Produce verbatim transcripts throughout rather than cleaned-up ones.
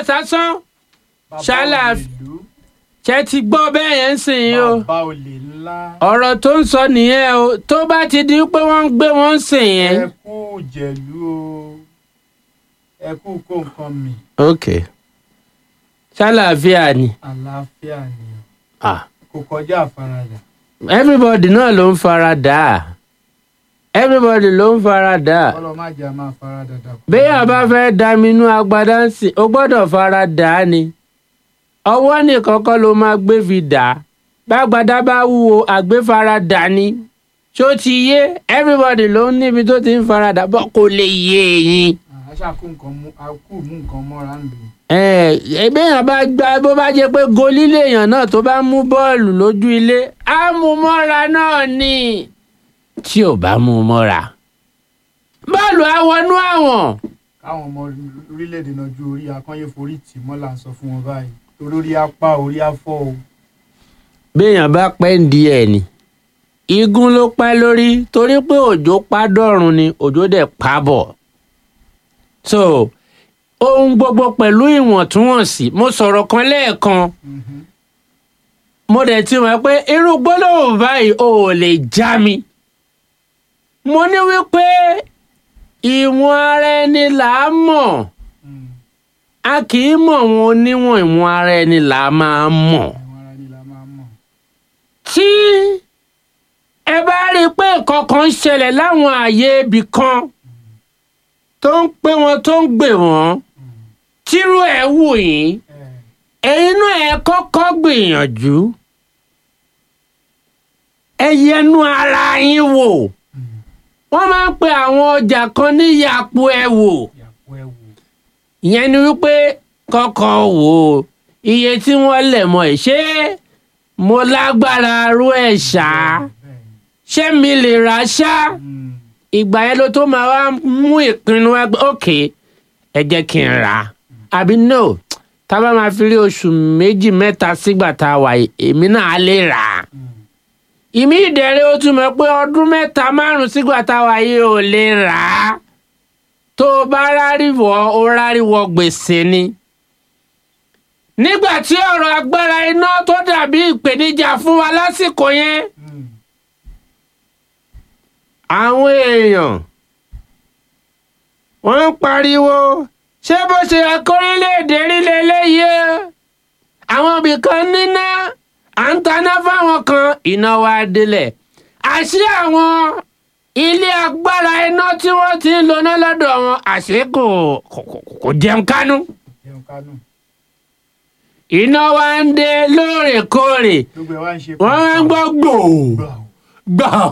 sásán ṣálà ṣe ti gbọ́ bẹ́ẹ̀ yẹn ń sìn yín o bàbá olè ńlá. ọ̀rọ̀ tó ń sọ nìyẹn o tó bá ti di pé wọ́n ń gbé wọn sìn yẹn. ẹ kú jẹ̀lú o ẹ kú kó nǹkan mi. ok ṣàlàáfíà ni. àlàáfíà ni ah kò kọjá àfaradà. everybody náà ló ń faradà everybody ló ń faradà. ọlọ́ má jẹ́ a máa faradà dà. béèyàn bá fẹ́ daminú agbada ń sìn ó gbọ́dọ̀ faradà ni ọwọ́ nìkan kọ́ ló máa gbé fi dà á bágbádá bá wúwo àgbéfaradà ni ṣó ti yé everybody ló ń níbi tó ti ń faradà bọ́ kò lè yé eyín. àṣà kú nǹkan mú akú mú nǹkan mọ́ra ń lò. béèyàn bá gbá bó bá jẹ́ pé golí lèèyàn náà tó bá mú bọ́ọ̀lù lójú ilé á mú mọ́ra náà ni tí ò bá mú mọ́ra bọ́ọ̀lù á wọnú àwọn. káwọn ọmọ orílẹ̀-èdè náà ju orí akọ́yé forí tì mọ́lá ń sọ fún wọn báyìí torí orí apá orí afọ́ o. béèyàn bá pẹ́ ń di ẹ̀ ni igun ló pẹ́ lórí torí pé òjò pa dọ̀run ni òjò dẹ̀ pa bọ̀. so ohun gbogbo pẹ̀lú ìwọ̀ntúnwọ̀nsì mo sọ̀rọ̀ kan lẹ́ẹ̀kan mo dẹ̀ ti mọ̀ pé irú gbólóhùn báyìí ò lè já mi. mo ní wípé ìwọ̀n ara ẹni là á mọ̀ a kì í mọ̀ wọn oníwọ̀n ìwọ̀n ara ẹni là á máa mọ̀. tí ẹ bá rí i pé nǹkan kan ń ṣẹlẹ̀ láwọn ààyè ibì kan tó ń pé wọn tó ń gbè wọ́n tírú ẹ̀ wù yín ẹ̀yin náà ẹ kọ́kọ́ gbìyànjú ẹ yẹnu ara yín wò wọ́n máa ń pe àwọn ọjà kan ní yàpò ẹ wò ìyẹn ni wípé kọ́kọ́ wò ó iye tí wọ́n lẹ̀ mọ́ ẹ̀ ṣé mo lágbára rú ẹ̀ ṣá ṣé mi lè rà ṣá ìgbà yẹn ló tó máa wá mú ìpinnu wá ok ẹ jẹ́ kí n rà á àbí no tá a bá máa fi rí oṣù méjì mẹ́ta sígbà tá a wà èmi náà lè rà á ìmí ìdẹ̀rẹ̀ ó tún mọ̀ pé ọdún mẹ́ta márùn-ún sígbà tá a wà yìí ò lè rà á tó o bá ráríwọ̀ ó ráríwọ̀ gbèsè ni. nígbà tí ọ̀rọ̀ agbára iná tó dàbí ìpèníjà fún wa lásìkò yẹn àwọn èèyàn wọ́n ń pariwo ṣé bó ṣe akórílẹ̀-èdè rílẹ̀ eléyìí àwọn ibìkan níná à ń taná fáwọn kan iná wa délẹ̀ àṣé àwọn ilé agbára iná tí wọ́n ti ń lona lọ́dọ̀ wọn àṣé kò kò jẹun kánú iná wa ń dé lóòrèkóòrè wọ́n máa ń gbọ́ gbòò gbòò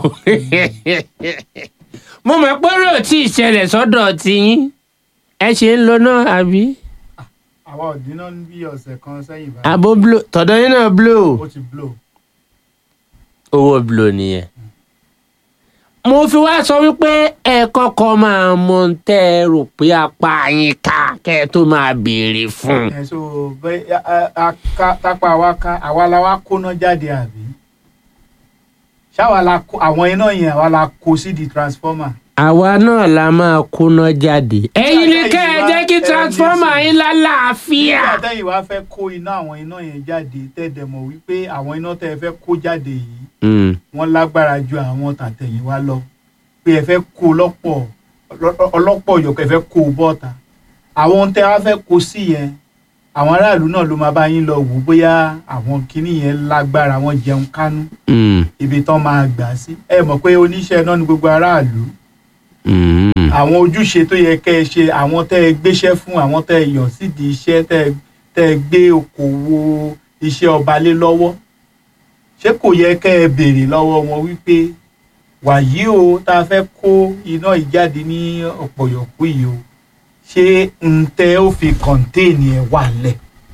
mo mọ̀ pé rò tí ìṣẹ̀lẹ̀ sọ́dọ̀ tiyín ẹ ṣe ń lona àbí. àwa ò dín náà bí ọ̀sẹ̀ kan sẹ́yìn báyìí. àbó blow tọ̀dọ̀ yín náà blow. ó ti blow. owó blow nìyẹn. mo fi wá sọ wípé ẹ kọ́kọ́ máa mọ tẹ́ ẹ rò pé apá yín ká kẹ́ ẹ tó máa béèrè fún. ẹ so bẹ́ẹ̀ tápá wa ká àwa la wá kóná jáde àbí ṣáwa la kó àwọn iná yẹn àwa la kó sí di transformer. àwa náà la máa kóná jáde. ẹ̀yin ni kẹ́ ẹ jẹ́ kí transformer yín lálàáfíà. nígbà tẹ́yìn wá fẹ́ kó iná àwọn iná yẹn jáde tẹ́ẹ̀dẹ̀ mọ̀ wípé àwọn iná tẹ́ ẹ fẹ́ kó jáde yìí wọ́n lágbára ju àwọn tàtẹ̀yìn wá lọ pé ẹ fẹ́ kó lọ́pọ̀ ọlọ́pọ̀ yọ̀kọ̀ ẹ fẹ́ kó bọ́ta àwọn tẹ́ wá fẹ́ kó sí yẹn àwọn aráàlú náà ló máa bá yín lọ wò bóyá àwọn kinní yẹn lágbára wọn jẹun kánú ibi tán máa gbà sí ẹ mọ̀ pé oníṣẹ́ náà ni gbogbo aráàlú àwọn ojúṣe tó yẹ kẹ́ ẹ ṣe àwọn tẹ́ ẹ gbéṣẹ́ fún àwọn tẹ́ ẹ yàn sídìí iṣẹ́ tẹ́ ẹ gbé okòwò iṣẹ́ ọba lé lọ́wọ́ ṣé kò yẹ kẹ́ ẹ béèrè lọ́wọ́ wọn wípé wàyí o tá a fẹ́ kó iná ìjáde ní ọ̀pọ̀yọ̀kú yìí o ṣé ń tẹ́ ó fi kọ̀ǹtéènì ẹ̀ wà lẹ̀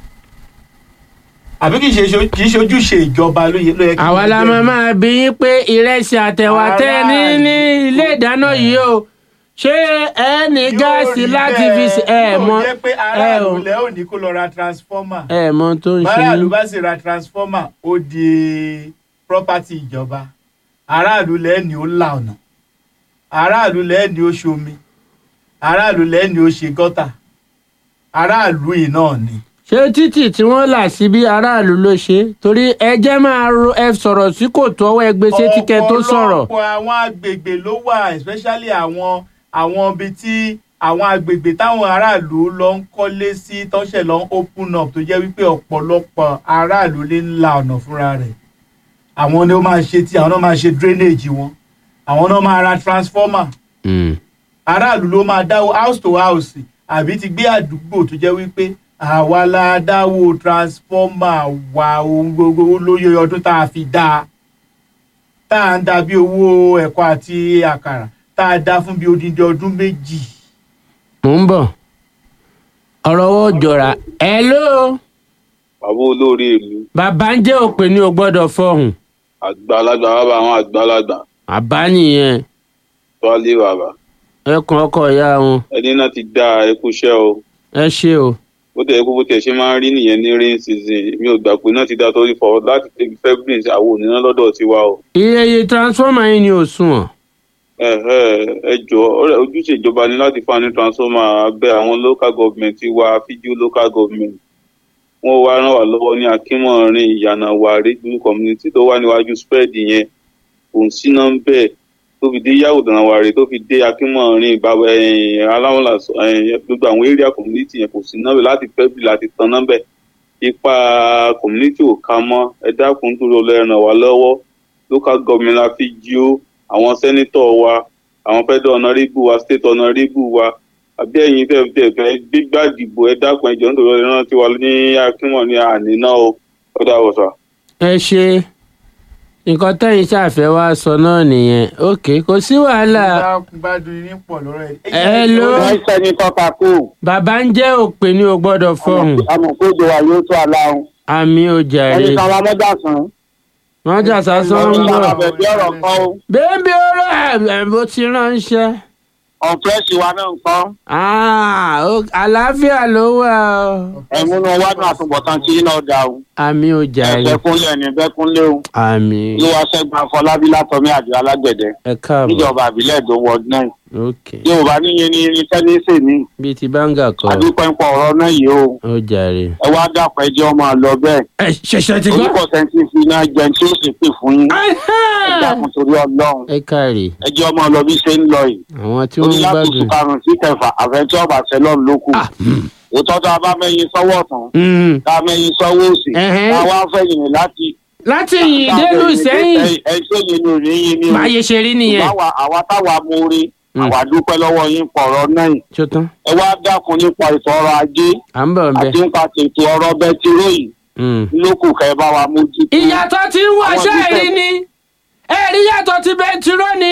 àbí kì í ṣe ojúṣe ìjọba ló yẹ kí. àwa la máa máa bí yín pé ìrẹsì àtẹ̀wà tẹ́ ní ní ilé ìdáná yìí o ṣé ẹ ní gáàsì láti fi ẹ mọ yóò jẹ́ pé aráàlú lẹ́ ò ní kó lọ ra transformer ẹ mọ tó ń ṣe aráàlú bá sì ra transformer ó di property ìjọba aráàlú lẹ́ ní ó la ọ̀nà aráàlú lẹ́ ní ó ṣomi aráàlú lẹ́ ní ó ṣe gọ́tà aráàlú yìí náà ni. ṣé títì tí wọ́n là síbi aráàlú ló ṣe torí ẹ jẹ́ máa ro ẹ sọ̀rọ̀ sí kò tọ́wọ́ ẹgbẹ́ sétíkẹ́ tó sọ̀rọ̀. ọ̀pọ̀lọpọ̀ àwọn agbègbè ló wà especially àwọn àwọn ibi tí àwọn agbègbè táwọn aráàlú lọ ń kọ́lé sí tọ́ṣẹ̀ lọ ń open up tó jẹ́ wípé ọ̀pọ̀lọpọ̀ aráàlú lè ń la ọ̀nà fúnra rẹ̀. àwọn ni ó máa ṣe tí àwọn náà máa ṣe drainage wọn àwọn náà máa ra transformer. aráàlú ló máa dáwó house to house àbí ti gbé àdúgbò tó jẹ́ wípé àwa la dáwó transformer wa ohun gbogbo lóye ọdún tá a fi dá tá a ń dá bí owó ẹ̀kọ́ àti àkàrà tá a dá fún bí odindi ọdún méjì. mò ń bọ̀ ọ̀rọ̀ wo jọra ẹ ló. bàbá olórí ìlú. bàbá ń jẹ́ òpè ní o gbọ́dọ̀ fọhùn. àgbàlagbà bàbá àwọn àgbàlagbà. àbá nìyẹn. tọ́lé bàbá. ẹkùn ọkọ ìyá wọn. ẹni náà ti dá ẹkú iṣẹ́ o. ẹ ṣé o. bó tẹ̀ kó bó tẹ̀ ṣe máa ń rí nìyẹn ní rain season mi ò gbà pé náà ti dá torí fọ láti tẹ̀lé february àwọn òníná lọ́dọ̀ tiwa o. iye iye transformer yìí ni ò sunwọ̀n. ẹ ẹ ẹ jọ ojúṣe ìjọba ni láti fún ní transformer abẹ àwọn local government wa fíjú local government wọn wá ràn wá lọ́wọ́ ní akínmọ̀rin ìyànà wàrí gbúrú community tó wà níwájú spread yẹn kò ń síná ń bẹ́ẹ̀ tó fi dé yàwòdàn wàrí tó fi dé akínmọ̀rin ìbáwẹ aláwọlà gbogbo àwọn area community yẹn kò sí náà láti fẹbi láti tan náà bẹ ipa community ò ká mọ́ ẹ dákun tó lọ ràn wá lọ́wọ́ local government la fi jí ó àwọn senator wa àwọn federal honourable wa state honourable wa àbí ẹ̀yin fẹ́ẹ́ fẹ́ẹ́ fẹ́ẹ́ gbígbà dìbò ẹ dákun ẹjọ́ nítorí ọ̀rẹ́ náà ti wà ní akínmọ̀ ní àníná o ọ̀dà wọ̀sà. ẹ ṣe nǹkan tẹ́yìn ṣàfẹ́ wá sọ náà nìyẹn ok kò sí wàhálà. ẹ ló. ẹsẹ̀ ní kọ́ka kú. bàbá ń jẹ́ òpè ní o gbọ́dọ̀ fọhùn. àmọ̀kójọ wa yóò tó aláhùn. àmì ò jàre. ẹni kan wa mọ́jà sàn. mọ́jà sásán ń bọ̀. bẹ̀bí ọ̀rọ̀ kan o. bẹ́ẹ̀bi ọ̀rọ̀ ẹ̀ bó ti ránṣẹ́. ọ̀fẹ́sì wa náà ń kọ́. àlàáfíà ló wà o. ẹ̀múnú wádùn àtúbọ̀tán tí iná dà o. àmì ò jàre. ẹ̀fẹ́ kúnlẹ̀ ní bẹ́kúnlé o. àmì. ló wá ṣẹ́gun afọlábí látọ̀mí àjọ alágbẹ̀dẹ. ẹ káàbọ̀. níjọba àbílẹ̀ èdò ward nine. ok. yorùbá níyẹn ní irinṣẹ́ ní sè ní. bíi ti báńgà kọ. àdúpẹ́ ń pọ̀ ọ̀rọ̀ náà yìí o. ó jàre. ẹ wá dàpọ̀ ẹjọ́ máa lọ bẹ́ẹ̀. ẹ ṣẹ̀ṣẹ̀ ti gbọ́. orúkọ sẹ́ńtì fi iná jẹun tí ó sì pè fún yín. ẹ dákun torí ọlọ́run. ẹ káàrí. ẹjọ́ máa lọ bí ṣe ń lọ yìí. àwọn tí wọ́n ń gbádùn. oníyàtúntò karùn-ún sí kẹfà àfẹ́tí ọ̀bà sẹ́lọ̀n ló kù. òótọ́ tó a bá mẹ́yìn sọ́wọ́ tán. tá a mẹ́yìn sọ́wọ́ òsì. tá a wá fẹ̀yìn láti. láti yìn délù sẹ́yìn. ẹ ṣé yìí ni ò ní yín ni o. máa yẹ ṣe rí nìyẹn. àwa táwa mórí àwa dúpẹ́ lọ́wọ́ yín pọ̀rọ̀ náà. ṣótán. ẹ wá dákun nípa ètò ọrọ̀ ajé. à ń bọ̀ bẹ́ẹ̀. àti nípa ètò ọrọ̀ bẹtiró yìí. lókù kẹ́ bá wa mójútó. ìyàtọ̀ tí ń wọṣẹ́ rí ni ẹ̀rí yàtọ̀ ti bẹtiró ni.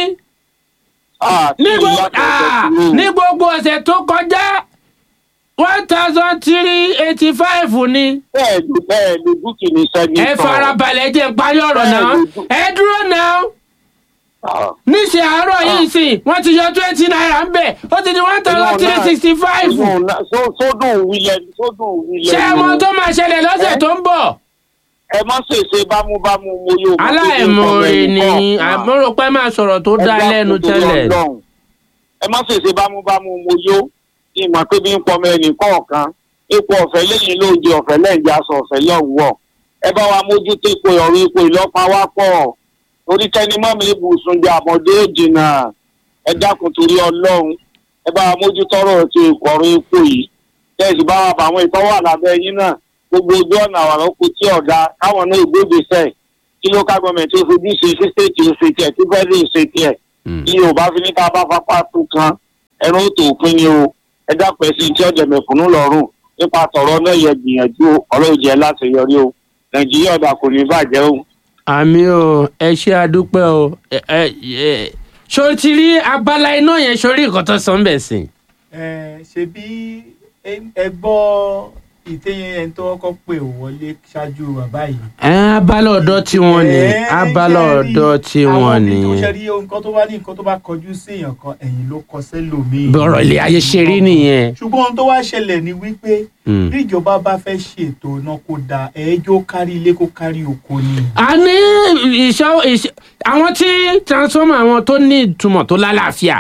ní gbogbo ọ̀sẹ̀ tó kọjá one thousand three eighty five ni. bẹ́ẹ̀ni bẹ́ẹ̀ni dúkì ní sẹ́ni sọ. ẹ farabalẹ̀ jẹ́ parí ọ̀rọ̀ náà ẹ dúró náà. níṣẹ́ àárọ̀ yìí sìn wọ́n ti yọ twenty naira ń bẹ̀ ó ti di one thousand three sixty five. sódùn wílẹ̀ sódùn wílẹ̀. ṣé ẹ mọ tó máa ṣẹlẹ̀ lọ́sẹ̀ tó ń bọ̀? ẹ má ṣèṣe bámúbámú mo yóò. aláìmoore ni àmọ́rò pé máa sọ̀rọ̀ tó dá lẹ́nu tẹ́lẹ̀. ẹ má ṣèṣe bámúbámú mo yóò ìmọ̀ pé bí ń pọmọ ẹnì kọ̀ọ̀kan epo ọ̀fẹ́ lẹ́yìn lóúnjẹ ọ̀fẹ́ lẹ́yìn aṣọ ọ̀fẹ́ lọ́wọ́ ẹ bá wa mójútó epo ọ̀rọ̀ epo ìlọ́pàá wá pọ̀ torí kẹ́ni mọ́mi ibùsùn jẹ àmọ́dé jìnnà ẹ dákun torí ọlọ́run ẹ bá wa mójútó ọ̀rọ̀ ti ọ̀rọ̀ epo yìí tẹ́sí bá wa bá àwọn ìtọ́wọ́ àlábẹ́ yín náà gbogbo ojú ọ̀nà àwọn ọkọ̀ tí ọ̀dà káwọn náà gbégbèsè kí local government tó fojú ṣe sí state ṣe tiẹ̀ tí federal ṣe tiẹ̀ ní yorùbá fi ní ká bá fapá tó kan ẹ̀rọ tó pín ní o ẹ dápẹ́ sí tí ọ̀jẹ̀ mẹ̀kúnnú lọ́rùn nípa tọ̀rọ̀ náà yẹ gbìyànjú ọ̀rọ̀ ìjẹ́ láti yọrí o nàìjíríà ọ̀dà kò ní bàjẹ́ o. àmì o ẹ ṣe àdúpẹ́ o ṣó ti rí abala iná yẹn sórí nǹkan tó sọ ń bẹ̀ sí. ẹ ṣe bí ẹ gbọ́ ìtẹ́yìn ẹni tó kọ́kọ́ pè wọlé ṣáájú bàbá yìí. ẹ abala ọ̀dọ́ tí wọ́n ní abala ọ̀dọ́ tí wọ́n ní. àwọn ibi tó ṣe rí nǹkan tó bá ní nǹkan tó bá kọjú sí èèyàn kan ẹ̀yìn ló kọ sẹ́lòmíì. bọ̀rọ̀ ilé ayé ṣe rí nìyẹn. ṣùgbọ́n ohun tó wá ṣẹlẹ̀ ni wípé bí ìjọba bá fẹ́ ṣètò náà kó da ẹ̀ẹ́jọ́ kárí ilé kó kárí oko ni. a ní ìṣọ́ àwọn tí transformer àwọn tó ní ìtumọ̀ tó lálàáfíà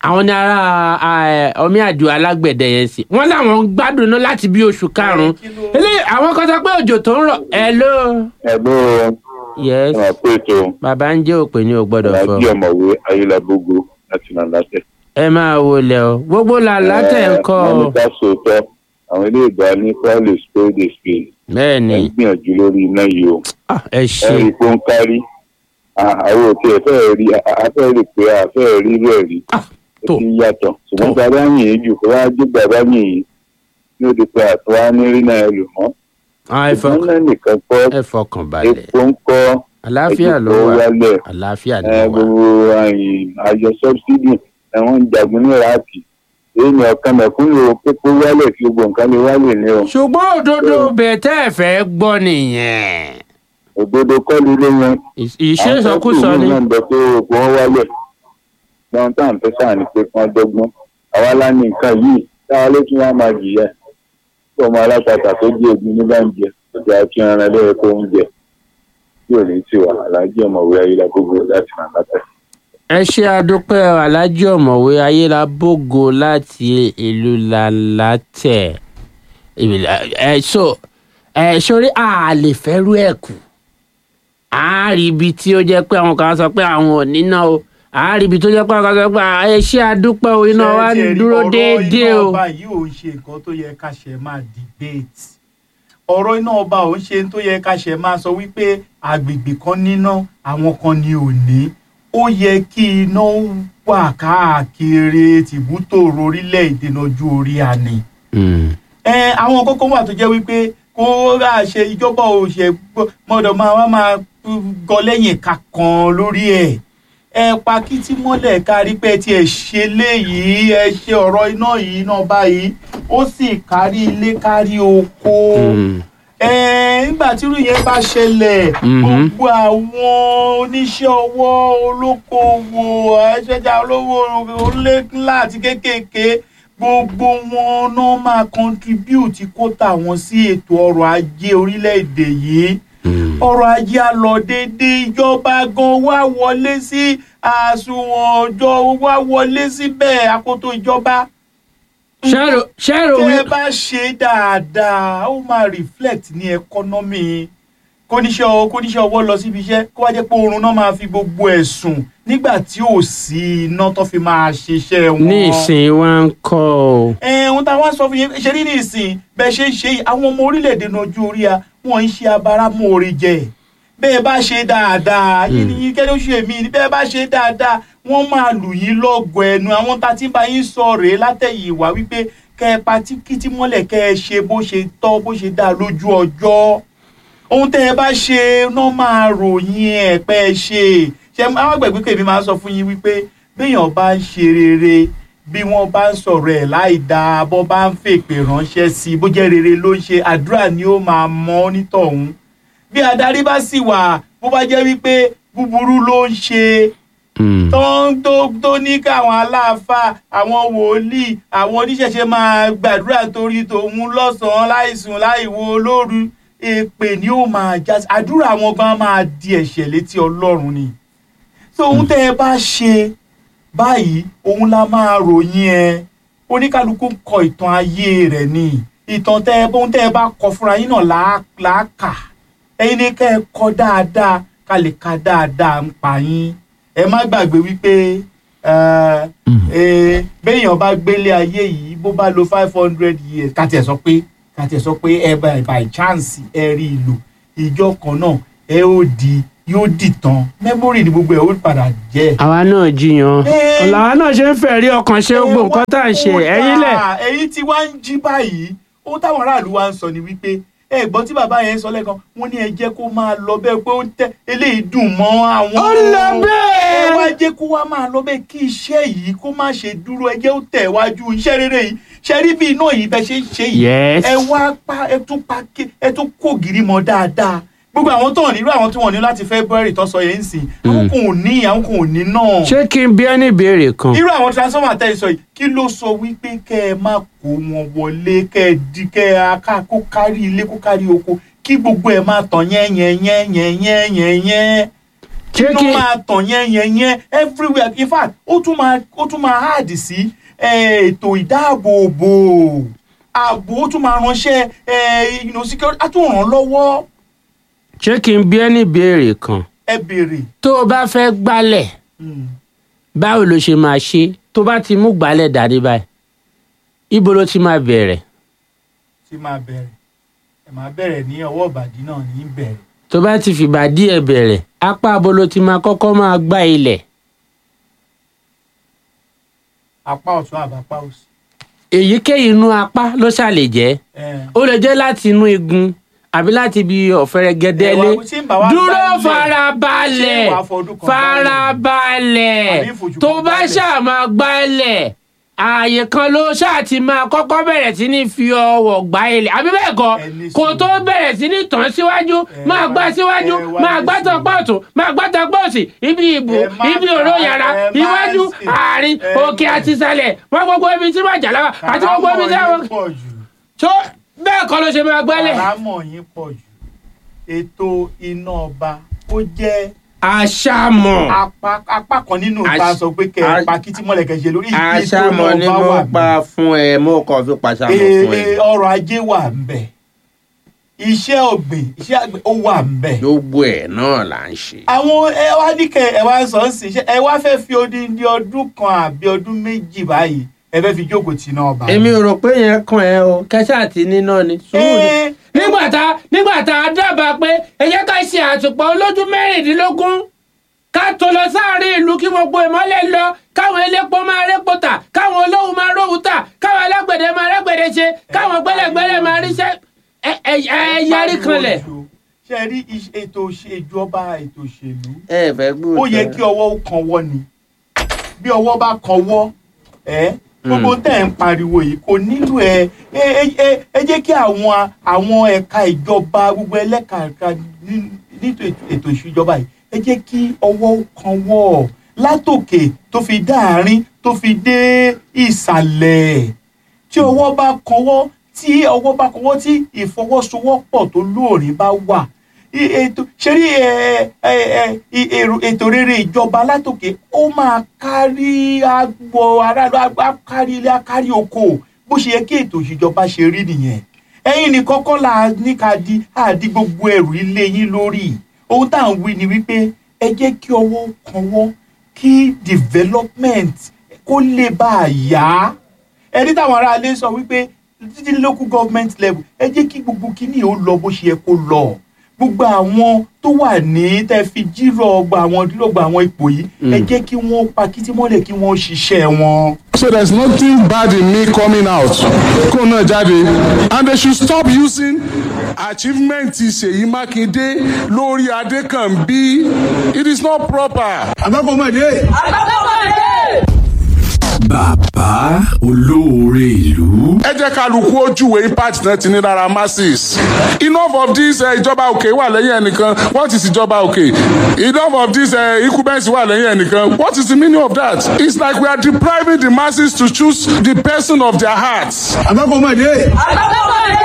àwọn ní ará omi àjò alágbẹ̀dẹ yẹn sí wọ́n láwọn ń gbádùn náà láti bí oṣù karùn-ún eléyìí àwọn kan sọ pé òjò tó ń rọ̀ hello. hello. yes ẹ pé ètò bàbá ń jẹ́ òpè ní o gbọ́dọ̀ fọ́. alájí ọ̀mọ̀wé ayélujábógo láti nàlátẹ̀. ẹ máa wọlé o gbogbo làlátẹ̀ ń kọ́ wọ́n o. ní ká sòótọ́ àwọn ilé ìgbà ní paul spade spade. bẹ́ẹ̀ ni ẹ ń gbìyànjú lórí iná yìí o. Ah, ẹ ẹ ṣe rí i pé ó ń kárí àwọn òkè ẹ̀fẹ́ rí afẹ́ rí pé afẹ́ rí rẹ̀ rí Ah, ó tó ti yàtọ̀ ṣùgbọ́n tó. bàbá yìí jù kó wá jẹ́ bàbá yìí ní ó di pé àtúwá ní rí náà lò mọ́. Ah, ẹ ṣùgbọ́n fọkàn- náà nìkan kọ́ ẹ fọkàn balẹ̀ epo ń kọ́ àlàáfíà ló ẹ̀jẹ̀ tó wà wálẹ̀ àlàáfíà ló ẹ, wà. gbogbo àyìn àjọ sọ́bsidì ẹ̀wọ̀n ń jagun ní iraki èyí ni ọ̀kan mẹ̀kúnnù pípé wálẹ̀ kí gbogbo nǹkan lè wálẹ̀ ní o. ṣùgbọ́n òdodo bẹ̀ tẹ́ ẹ fẹ́ gbọ́ nìyẹn. òdodo kọ́ lílé yẹn. Ìṣ- ìṣèṣọkúsọ ni. àwọn tó kù ní pé wọ́n wálẹ̀ wọn tá à ń fẹ́ sáà ni pé wọ́n dọ́gbọ́n àwa lá ní nǹkan yìí táwa ló tún wá máa jìyà tí ọmọ alápàtà tó jí ogun ní bá ń jẹ ọjà àti ẹran lẹ́yìn kó ń jẹ tí ò ní tiwa aláàjì ọ̀mọ̀wé ayélujábógo láti ràn látà. ẹ ṣe àdúpẹ́ aláàjì ọ̀mọ̀wé ayélabógo láti ìlú làlátẹ̀ ẹ so ẹ sórí a lè fẹ́rú ẹ̀ kù a rí ibi tí ó jẹ́ pé àwọn kan sọ pé àwọn ò ní náà o a rí ibi tó jẹ́ pé àwọn kan sọ pé ẹ ṣe àdúpẹ́ o iná wa Ṣé ẹ rí dúró ọ̀rọ̀ déédéé iná o. ọba yìí ò ń ṣe nǹkan tó yẹ ká ṣe máa debate ọ̀rọ̀ iná ọba ò ń ṣe tó yẹ ká ṣe máa sọ wípé agbègbè kan níná àwọn kan ni ò ní ó yẹ kí iná wà káàkiri tìbútòrò orílẹ̀-èdè lọ́jọ́ orí àná Mm. ẹ àwọn kókó wà tó jẹ́ wípé kó rà ṣe ìjọba ò ṣe gbọ́dọ̀ máa wá máa gọ lẹ́yìn ká kan lórí ẹ̀ ẹ pa kítí mọ́lẹ̀ kárí pé tí ẹ ṣe léyìí ẹ ṣe ọ̀rọ̀ iná yìí náà báyìí ó sì kárí ilé kárí oko Mm. ẹ nígbà tí irú yẹn bá ṣẹlẹ̀ Mhm. gbogbo àwọn oníṣẹ́ ọwọ́ olókoòwò ẹ̀ṣẹ̀jà olówó olé ńlá àti kéékèèké gbogbo wọn náà máa contribute kóta wọn sí ètò ọrọ̀ ajé orílẹ̀-èdè yìí Mm. ọrọ̀ ajé á lọ déédéé ìjọba gan wá wọlé sí àsùnwọ̀n ọjọ́ wá wọlé síbẹ̀ àkótó ìjọba ṣẹ́rò ṣẹ́rò tẹ́ wí. ẹ bá ṣe dáadáa ó máa reflect ní ẹkọ́nọ́mì kóníṣẹ́ ọwọ́ kóníṣẹ́ ọwọ́ lọ síbi iṣẹ́ kó wá jẹ́ pé oorun náà máa fi gbogbo ẹ̀ sùn nígbà tí ò sí iná tó fi máa ṣiṣẹ́ wọn. ní ìsìn wa ń kọ́ o. ẹ ohun táwọn sọ fún yín ṣe rí ní ìsìn bẹ́ẹ̀ ṣe ń ṣe yìí àwọn ọmọ orílẹ̀-èdè náà ojú orí a wọ́n ń ṣe abáramóore jẹ bẹ́ẹ̀ bá ṣe dáadáa yín ni yín kẹ́lẹ́ oṣù èmi ni bẹ́ẹ̀ bá ṣe dáadáa wọ́n máa lù yín lọ́gọ̀ ẹnu àwọn tá a ti ń bá yín sọ rèé látẹ̀yìn wá wípé kẹ́ ẹ pa tíkítí mọ́lẹ̀ kẹ́ ẹ ṣe bó ṣe tọ́ bó ṣe dáa lójú ọjọ́ ohun tẹ́ ẹ bá ṣe náà máa ròyìn ẹ̀ pé ẹ ṣe ṣe àwọn àgbẹ̀gbẹ̀ kèmí máa sọ fún yín wípé béèyàn bá ń ṣe rere bí wọ́n bá ń sọ̀rọ̀ ẹ̀ láì dáa bó bá ń fèpè ránṣẹ́ sí i bó jẹ́ rere ló ń ṣe àdúrà ni ó máa mọ́ nítọ̀hún bí adarí bá sì wà bó bá jẹ́ wípé búburú ló ń ṣe Mm. tó ń tó tó ní káwọn aláàfáà àwọn wòlíì àwọn oníṣẹ̀ṣe máa gbàdúrà torí tòun lọ́sàn-án láìsùn láìwo lóru èpè ni ó máa já sí àdúrà àwọn gan máa di ẹ̀ṣẹ̀ létí ọlọ́run ni tó ohun tẹ́ ẹ bá ṣe báyìí òun la máa ròyìn ẹ oníkálukú ń kọ ìtàn ayé rẹ̀ ni ìtàn tẹ́ ẹ ohun tẹ́ ẹ bá kọ fúnra yín náà là á kà ẹ̀yin ní kẹ́ ẹ kọ dáadáa ká lè ka dáadáa ń pa yín ẹ má gbàgbé wípé béèyàn bá gbélé ayé yìí bó bá lo five hundred years ká tiẹ̀ sọ pé ká tiẹ̀ sọ pé ẹ by by chance ẹ rí i lò ìjọ kan náà ẹ ó di yóò dì tán memory ni gbogbo ẹ ó padà jẹ́. àwa náà jiyàn Ẹ- làwa náà ṣe ń fẹ̀rí ọkàn ṣe gbogbo nǹkan tá à ń ṣe ẹ̀yin lẹ̀. ẹ̀yin tí wàá ń jí báyìí ohun táwọn aráàlú wa ń sọ ni wípé ẹ gbọ́ tí bàbá yẹn sọ lẹ́ẹ̀kan wọ́n ní ẹ jẹ́ kó máa lọ bẹ́ẹ̀ pé ó ń tẹ́ eléyìí dùn mọ́ àwọn. Ó lọ bẹ́ẹ̀. ẹ wá jẹ́ kó wá máa lọ bẹ́ẹ̀ kí iṣẹ́ yìí kó má ṣe dúró ẹ jẹ́ ó tẹ̀ wájú iṣẹ́ rere yìí ṣe rí bí iná yìí bẹ́ẹ̀ ṣe ń ṣe yìí. Yes. ẹ wá pa ẹ tún pa ké ẹ tún kó gírí mọ́ dáadáa gbogbo àwọn tó ń nírú àwọn tí wọ́n ní láti February tó sọ yẹn ń sìn àwọn kò ní àwọn kò ní náà ṣé kí n bí ẹni ìbéèrè kan. irú àwọn transformer tẹ́ ẹ sọ yìí kí ló sọ wípé kẹ́ ẹ má kó wọn wọlé kẹ́ ẹ di kẹ́ ẹ aká kó kárí ilé kó kárí oko kí gbogbo ẹ má tàn yẹn yẹn yẹn yẹn yẹn yẹn yẹn kí ló máa tàn yẹn yẹn yẹn everywhere in fact ó tún máa ó tún máa hard sí ètò ìdáàbòbò ààbò ó tún máa ránṣẹ́ you know security á tún ràn lọ́wọ́. ṣé kí n bí ẹ ní ìbéèrè kan. ẹ béèrè. tó o bá fẹ́ gbálẹ̀ báwo ló ṣe máa ṣe tó bá ti mú gbálẹ̀ dání báyìí ibo ló ti máa bẹ̀rẹ̀. ti máa bẹ̀rẹ̀ ẹ máa bẹ̀rẹ̀ ní ọwọ́ ìbàdí náà ní bẹ̀rẹ̀. tó bá ti fìbàdí ẹ bẹ̀rẹ̀ apá abo ló ti máa kọ́kọ́ máa gbá ilẹ̀. apá ọ̀tún àbápá òsì. èyíkéyìí inú apá ló ṣàlè jẹ́ ó lè jẹ́ láti inú igun àbí láti ibi ọ̀fẹ́rẹ́ gẹ́dẹ́lé dúró farabalẹ̀ farabalẹ̀ tó bá ṣàmà gbálẹ̀ ààyè kan ló ṣáà ti máa kọ́kọ́ bẹ̀rẹ̀ sí ní fi ọwọ́ gbá ilẹ̀ àbí bẹ́ẹ̀ kọ́ kó tó bẹ̀rẹ̀ sí ní tàn síwájú máa gbá síwájú máa gbá tọpọ̀ ọ̀tún máa gbá tọpọ̀ òsì ibi ìbò ibi òró yàrá iwájú àárín òkè àti ìsàlẹ̀ wọ́n gbogbo ibi tí wọ́n jà lára àti gbogbo ibi tí wọ́n. tó bẹ́ẹ̀ kọ́ ló ṣe máa gbálẹ̀. àlámọ̀ yín pọ̀ jù ètò iná ọba ó jẹ́ àṣàmọ̀. apá apá kan nínú ìta sọ pé kẹ ẹ pa kìtì mọ́lẹ̀ kẹ ṣe lórí ìdí tó àṣàmọ̀ ni mo pa fún ẹ mo kàn fi pàṣàmọ̀ fún ẹ. ọrọ̀ ajé wà ń bẹ̀ iṣẹ́ ọ̀gbìn iṣẹ́ àgbẹ̀ ó wà ń bẹ̀. gbogbo ẹ̀ náà là ń ṣe. àwọn ẹ wá ní kẹ ẹ wá sọ sí ẹ wá fẹ́ fi odindi ọdún kan àbí ọdún méjì báyìí ẹ fẹ́ fi jókòó tì náà bá. èmi ò rò pé yẹn kàn ẹ́ o kẹ́sà àti níná ni sùúrù ni. nígbà tá nígbà tá a dábàá pé ẹ jẹ́ ká ṣe àtùpọ̀ olójú mẹ́rìndínlógún ká tó lọ sáàrin ìlú kí gbogbo ìmọ́lẹ̀ lọ káwọn elépo máa répo tà káwọn olóhùn máa róhùn tà káwọn alágbẹ̀dẹ máa rágbẹ̀dẹ ṣe káwọn gbẹ́lẹ̀gbẹ́lẹ̀ máa ríṣẹ́ ẹ ẹ ẹ yarí kanlẹ̀. ṣe rí ètò ìjọba ètò òṣèlú ẹ fẹ́ gbọ́dọ̀ ó yẹ kí ọwọ́ ó kanwọ́ ni bí ọwọ́ bá kanwọ́ ẹ gbogbo tẹ̀ ń pariwo yìí kò nílò ẹ ẹ ẹ jẹ́ kí àwọn àwọn ẹ̀ka ìjọba gbogbo ẹlẹ́kàáka nítò ètò ìṣèjọba yìí ẹ jẹ́ kí ọwọ́ kan wọ̀ látòkè tó fi dé àárín tó fi dé ìsàlẹ̀ tí ọwọ́ bá kanwọ́ tí ọwọ́ bá kanwọ́ tí ìfọwọ́sowọ́pọ̀ tó lóòrín bá wà ètò ṣeré ètò rere ìjọba látòkè ó máa kárí agbo aráàlú akárí ilé akárí oko bó ṣe yẹ kí ètò ìṣèjọba ṣe rí nìyẹn ẹ̀yin nìkan kọ́ la ní ká di àdí gbogbo ẹrù ilé yín lórí ohun tá à ń wí ni wípé ẹ jẹ́ kí ọwọ́ kanwọ́ kí development kó lè bá a yá ẹni táwọn aráalé sọ wípé títí local government level ẹ jẹ́ kí gbogbo kíní ó lọ bó ṣe yẹ kó lọ gbogbo àwọn tó wà ní tẹ́ fi jírò ọgbà àwọn dúrógbà àwọn ipò yìí ẹ jẹ́ kí wọ́n pa kítí mọ́lẹ̀ kí wọ́n ṣiṣẹ́ wọn. So there is nothing bad in me coming out kó náà jáde and they should stop using achievement Ṣèyí Mákindé lórí Adékànbí it is not proper. àbákọ́mọdé. àbákọ́mọdé. bàbá olóore ìlú. ẹ jẹ́ kálukú ojúwe impact náà ti ní lára masses. enough of this ìjọba òkè wà lẹ́yìn ẹnìkan what is ìjọba òkè enough of this incumbents wà lẹ́yìn ẹnìkan what is the meaning of that. It's like we are depriving the masses to choose the person of their hearts. àbákọ́mọdé. àbákọ́mọdé.